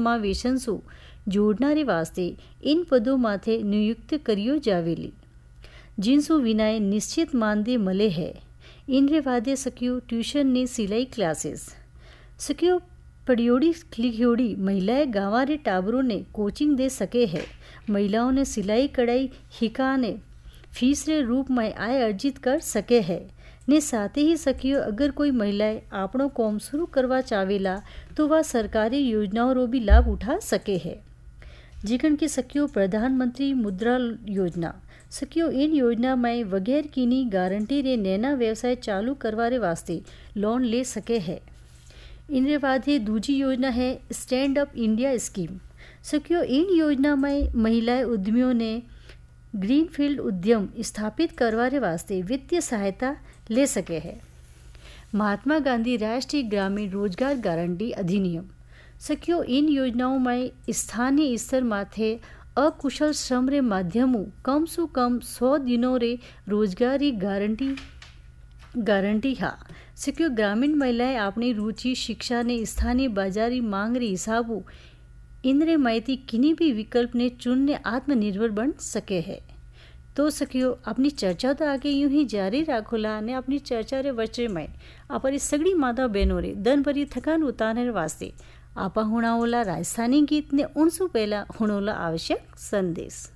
समावेशन सु जोड़नारे वास्ते इन पदों माथे नियुक्त करियो जावेली जिनसु विनाय निश्चित मानदे मले है। इनरे वादे सकियो ट्यूशन ने सिलाई क्लासेस सकियो पढ़ियोड़ी लिखियोड़ी महिलाएं गाँव रे टाबरों ने कोचिंग दे सके है। महिलाओं ने सिलाई कढ़ाई हिकाने फीस रे रूप में आय अर्जित कर सके है ने साथ ही सकियो अगर कोई महिलाएं आपणो कॉम शुरू करवा चावेला तो वह सरकारी योजनाओं रो भी लाभ उठा सके है। जिकन की सकियो प्रधानमंत्री मुद्रा योजना सकियो इन योजना में वगैर कीनी गारंटी रे नैना व्यवसाय चालू करवारे वास्ते लोन ले सके है। इनरे बाद ही दूजी योजना है स्टैंड अप इंडिया स्कीम सकियो इन योजना में महिलाएं उद्यमियों ने ग्रीनफील्ड उद्यम स्थापित करवारे वास्ते वित्तीय सहायता ले सके है। महात्मा गांधी राष्ट्रीय ग्रामीण रोजगार गारंटी अधिनियम सकियो इन योजनाओं में स्थानीय स्तर माथे अकुशल श्रम रे माध्यमों कम सु कम 100 दिनों रे रोजगारी गारंटी हा सकियो ग्रामीण महिलाएं अपनी रुचि शिक्षा ने स्थानीय बाजारी मांग रे हिसाबों इनरे मायती किन्हीं भी विकल्प ने चुनने आत्मनिर्भर बन सके है। तो सकियो अपनी चर्चा तो आगे यूं ही जारी राखोला ने अपनी चर्चा रे वच्चे में अपनी सगड़ी माता बहनों रे दन भरी थकान उतारने वास्ते आपा हुणाओला राजस्थानी गीत ने उनसु पहला हुणोला आवश्यक संदेश।